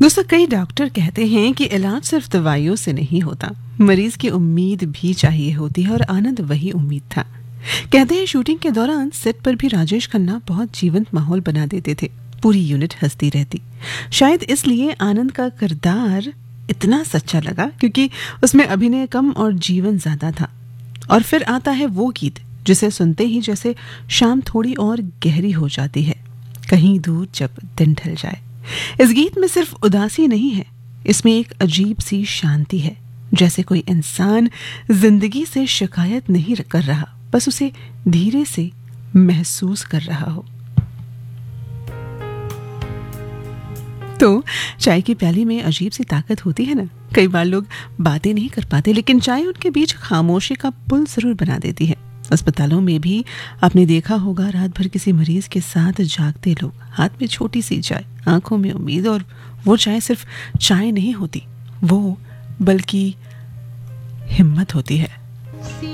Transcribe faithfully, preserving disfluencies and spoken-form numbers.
दोस्तों, कई डॉक्टर कहते हैं कि इलाज सिर्फ दवाइयों से नहीं होता, मरीज की उम्मीद भी चाहिए होती है और आनंद वही उम्मीद था। कहते हैं शूटिंग के दौरान सेट पर भी राजेश खन्ना बहुत जीवंत माहौल बना देते थे, पूरी यूनिट हंसती रहती। शायद इसलिए आनंद का किरदार इतना सच्चा लगा, क्योंकि उसमें अभिनय कम और जीवन ज्यादा था। और फिर आता है वो गीत जिसे सुनते ही जैसे शाम थोड़ी और गहरी हो जाती है, कहीं दूर जब दिन ढल जाए। इस गीत में सिर्फ उदासी नहीं है, इसमें एक अजीब सी शांति है, जैसे कोई इंसान जिंदगी से शिकायत नहीं कर रहा, बस उसे धीरे से महसूस कर रहा हो। तो चाय की प्याली में अजीब सी ताकत होती है ना। कई बार लोग बातें नहीं कर पाते, लेकिन चाय उनके बीच खामोशी का पुल जरूर बना देती है। अस्पतालों में भी आपने देखा होगा, रात भर किसी मरीज के साथ जागते लोग, हाथ में छोटी सी चाय, आंखों में उम्मीद। और वो चाय सिर्फ चाय नहीं होती, वो बल्कि हिम्मत होती है।